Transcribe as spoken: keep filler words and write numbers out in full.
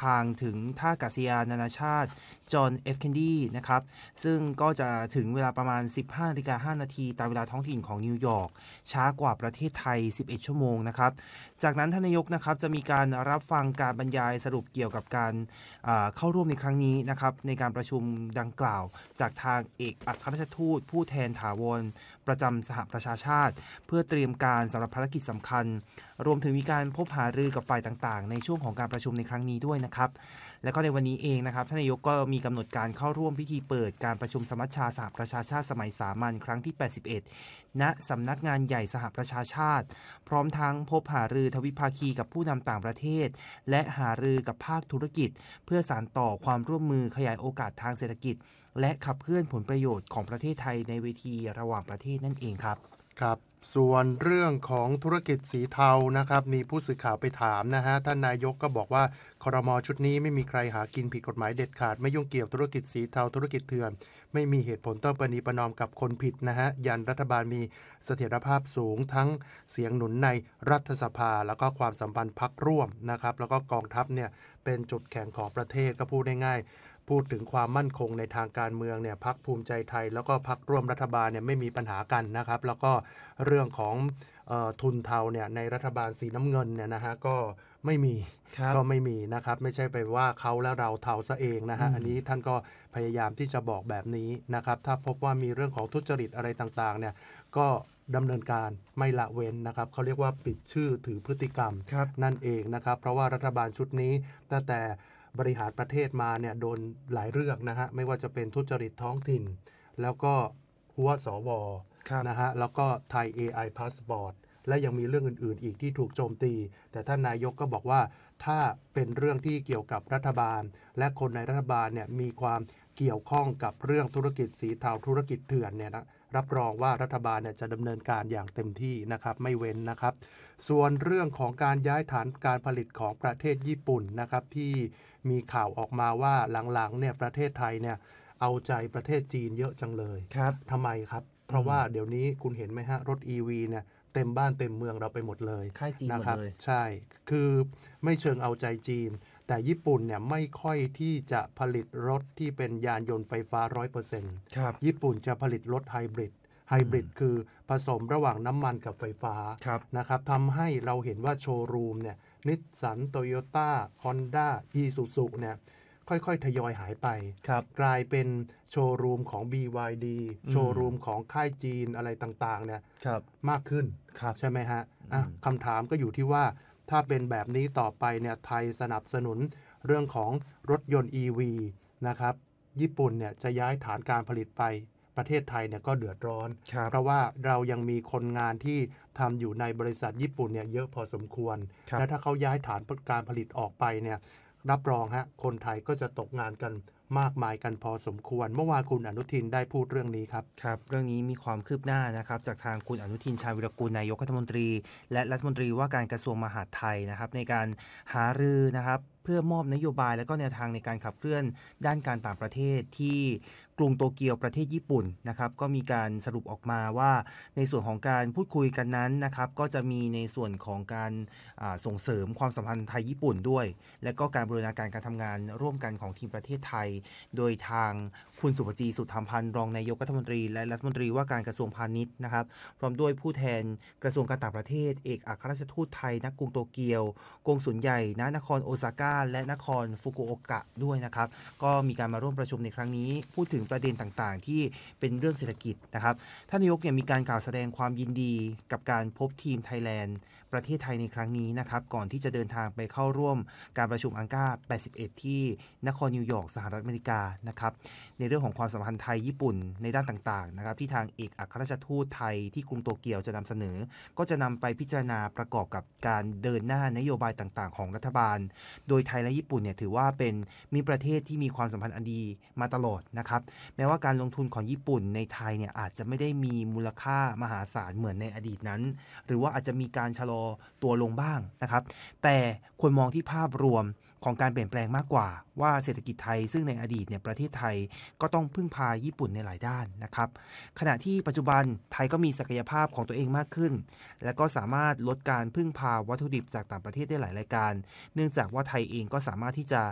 ทางถึงท่าอากาศยานนานาชาติจอห์นเอฟเคนนีดีนะครับซึ่งก็จะถึงเวลาประมาณ สิบห้านาฬิกาห้านาทีตามเวลาท้องถิ่นของนิวยอร์กช้ากว่าประเทศไทยสิบเอ็ดชั่วโมงนะครับจากนั้นท่านนายกนะครับจะมีการรับฟังการบรรยายสรุปเกี่ยวกับการเข้าร่วมในครั้งนี้นะครับในการประชุมดังกล่าวจากทางเอกอัครราชทูตผู้แทนถาวรประจำสหประชาชาติเพื่อเตรียมการสำหรับภารกิจสำคัญรวมถึงมีการพบหารือกับฝ่ายต่างๆในช่วงของการประชุมในครั้งนี้ด้วยนะครับและก็ในวันนี้เองนะครับท่านนายกก็มีกำหนดการเข้าร่วมพิธีเปิดการประชุมสมัชชาสหประชาชาติสมัยสามัญครั้งที่แปดสิบเอ็ดณสำนักงานใหญ่สหประชาชาติพร้อมทั้งพบหารือทวิภาคีกับผู้นำต่างประเทศและหารือกับภาคธุรกิจเพื่อสานต่อความร่วมมือขยายโอกาสทางเศรษฐกิจและขับเคลื่อนผลประโยชน์ของประเทศไทยในเวทีระหว่างประเทศนั่นเองครับครับส่วนเรื่องของธุรกิจสีเทานะครับมีผู้สื่อข่าวไปถามนะฮะท่านนายกก็บอกว่าครม.ชุดนี้ไม่มีใครหากินผิดกฎหมายเด็ดขาดไม่ยุ่งเกี่ยวธุรกิจสีเทาธุรกิจเถื่อนไม่มีเหตุผลต้องประนีประนอมกับคนผิดนะฮะยันรัฐบาลมีเสถียรภาพสูงทั้งเสียงหนุนในรัฐสภาแล้วก็ความสัมพันธ์พรรคร่วมนะครับแล้วก็กองทัพเนี่ยเป็นจุดแข็งของประเทศก็พูดได้ง่ายพูดถึงความมั่นคงในทางการเมืองเนี่ยพรรคภูมิใจไทยแล้วก็พรรคร่วมรัฐบาลเนี่ยไม่มีปัญหากันนะครับแล้วก็เรื่องของเอ่อทุนเทาเนี่ยในรัฐบาลสีน้ำเงินเนี่ยนะฮะก็ไม่มีก็ไม่มีนะครับไม่ใช่ไปว่าเขาและเราเทาซะเองนะฮะ อ, อันนี้ท่านก็พยายามที่จะบอกแบบนี้นะครับถ้าพบว่ามีเรื่องของทุจริตอะไรต่างๆเนี่ยก็ดำเนินการไม่ละเว้นนะครับเขาเรียกว่าปิดชื่อถือพฤติกรรมนั่นเองนะครับเพราะว่ารัฐบาลชุดนี้ตั้งแต่บริหารประเทศมาเนี่ยโดนหลายเรื่องนะฮะไม่ว่าจะเป็นทุจริตท้องถิ่นแล้วก็หัวสวนะฮะแล้วก็ไทย เอ ไอ Passport และยังมีเรื่องอื่นๆอีกที่ถูกโจมตีแต่ท่านนายกก็บอกว่าถ้าเป็นเรื่องที่เกี่ยวกับรัฐบาลและคนในรัฐบาลเนี่ยมีความเกี่ยวข้องกับเรื่องธุรกิจสีเทาธุรกิจเถื่อนเนี่ยนะรับรองว่ารัฐบาลเนี่ยจะดำเนินการอย่างเต็มที่นะครับไม่เว้นนะครับส่วนเรื่องของการย้ายฐานการผลิตของประเทศญี่ปุ่นนะครับที่มีข่าวออกมาว่าหลังๆเนี่ยประเทศไทยเนี่ยเอาใจประเทศจีนเยอะจังเลยครับทำไมครับเพราะว่าเดี๋ยวนี้คุณเห็นไหมฮะรถ อี วี เนี่ยเต็มบ้านเต็มเมืองเราไปหมดเลยค่ายจีนหมดเลยใช่คือไม่เชิงเอาใจจีนแต่ญี่ปุ่นเนี่ยไม่ค่อยที่จะผลิตรถที่เป็นยานยนต์ไฟฟ้า ร้อยเปอร์เซ็นต์ ครับญี่ปุ่นจะผลิตรถไฮบริดไฮบริดคือผสมระหว่างน้ำมันกับไฟฟ้านะครับทำให้เราเห็นว่าโชว์รูมเนี่ยนิสสันโตโยต้าฮอนด้าอีซูซุเนี่ยค่อยๆทยอยหายไปกลายเป็นโชว์รูมของ บี วาย ดี โชว์รูมของค่ายจีนอะไรต่างๆเนี่ยมากขึ้นใช่ไหมฮะอ่ะคำถามก็อยู่ที่ว่าถ้าเป็นแบบนี้ต่อไปเนี่ยไทยสนับสนุนเรื่องของรถยนต์ อี วี นะครับญี่ปุ่นเนี่ยจะย้ายฐานการผลิตไปประเทศไทยเนี่ยก็เดือดร้อนเพราะว่าเรายังมีคนงานที่ทำอยู่ในบริษัทญี่ปุ่นเนี่ยเยอะพอสมควรและถ้าเขาย้ายฐานการผลิตออกไปเนี่ยรับรองฮะคนไทยก็จะตกงานกันมากมายกันพอสมควรเมื่อวานคุณอนุทินได้พูดเรื่องนี้ครับครับเรื่องนี้มีความคืบหน้านะครับจากทางคุณอนุทินชาญวิรากูลนายกรัฐมนตรีและรัฐมนตรีว่าการกระทรวงมหาดไทยนะครับในการหารือนะครับเพื่อมอบนโยบายและก็แนวทางในการขับเคลื่อนด้านการต่างประเทศที่กรุงโตเกียวประเทศญี่ปุ่นนะครับก็มีการสรุปออกมาว่าในส่วนของการพูดคุยกันนั้นนะครับก็จะมีในส่วนของการส่งเสริมความสัมพันธ์ไทยญี่ปุ่นด้วยและก็การบูรณาการการทำงานร่วมกันของทีมประเทศไทยโดยทางคุณสุภจีสุธรรมพันธ์รองนายกรัฐมนตรีและรัฐมนตรีว่าการกระทรวงพาณิชย์นะครับพร้อมด้วยผู้แทนกระทรวงการต่างประเทศเอกอัครราชทูตไทยณกรุงโตเกียวกงสุลใหญ่ณนครโอซาก้าและนครฟุกุโอกะด้วยนะครับก็มีการมาร่วมประชุมในครั้งนี้พูดถึงประเด็นต่างๆที่เป็นเรื่องเศรษฐกิจนะครับท่านนายกเนี่ยมีการกล่าวแสดงความยินดีกับการพบทีมไทยแลนด์ประเทศไทยในครั้งนี้นะครับก่อนที่จะเดินทางไปเข้าร่วมการประชุมอังกาแปดสิบเอ็ดที่นครนิวยอร์กสหรัฐอเมริกานะครับในเรื่องของความสัมพันธ์ไทยญี่ปุ่นในด้านต่างๆนะครับที่ทางเอกอัครราชทูตไทยที่กรุงโตเกียวจะนำเสนอก็จะนำไปพิจารณาประกอบกับการเดินหน้านโยบายต่างๆของรัฐบาลโดยไทยและญี่ปุ่นเนี่ยถือว่าเป็นมิตรประเทศที่มีความสัมพันธ์อันดีมาตลอดนะครับแม้ว่าการลงทุนของญี่ปุ่นในไทยเนี่ยอาจจะไม่ได้มีมูลค่ามหาศาลเหมือนในอดีตนั้นหรือว่าอาจจะมีการชะลอตัวลงบ้างนะครับแต่ควรมองที่ภาพรวมของการเปลี่ยนแปลงมากกว่าว่าเศรษฐกิจไทยซึ่งในอดีตเนี่ยประเทศไทยก็ต้องพึ่งพาญี่ปุ่นในหลายด้านนะครับขณะที่ปัจจุบันไทยก็มีศักยภาพของตัวเองมากขึ้นและก็สามารถลดการพึ่งพาวัตถุดิบจากต่างประเทศได้หลายรายการเนื่องจากว่าไทยเองก็สามารถที่จะ